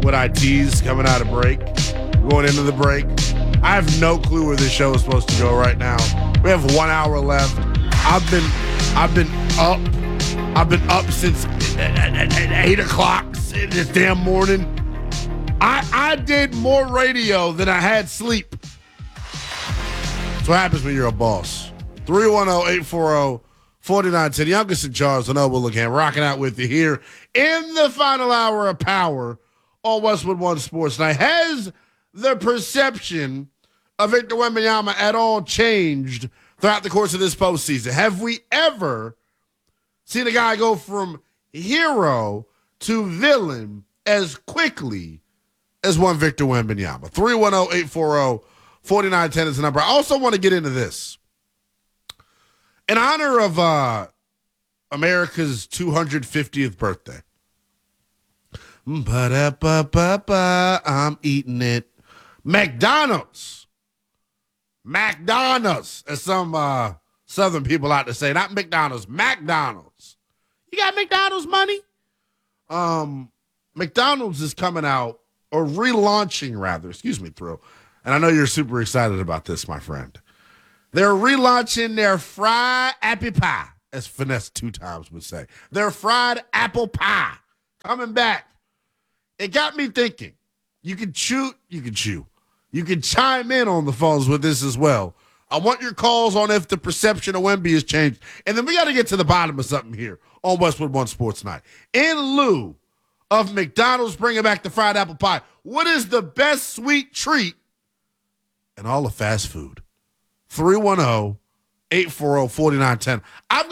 what I teased coming out of break, going into the break. I have no clue where this show is supposed to go right now. We have 1 hour left. I've been up. I've been up since 8 o'clock this damn morning. I did more radio than I had sleep. That's what happens when you're a boss. 310-840-4910. Youngest in Charles, and Noble Lookham, rocking out with you here in the final hour of Power on Westwood One Sports Night. Has the perception of Victor Wembanyama at all changed throughout the course of this postseason? Have we ever seen a guy go from hero to villain as quickly as one Victor Wembanyama? 310-840-4910 is the number. I also want to get into this. In honor of America's 250th birthday. Ba-da-ba-ba-ba, I'm eating it. McDonald's, as some Southern people like to say, not McDonald's, McDonald's. You got McDonald's money? McDonald's is coming out, or relaunching rather, Thrill. And I know you're super excited about this, my friend. They're relaunching their fried apple pie, as Finesse 2 times would say. Their fried apple pie coming back. It got me thinking. You can chew. You can chime in on the phones with this as well. I want your calls on if the perception of Wemby has changed. And then we got to get to the bottom of something here on Westwood One Sports Night. In lieu of McDonald's bringing back the fried apple pie, what is the best sweet treat in all of fast food? 310-840-4910. I've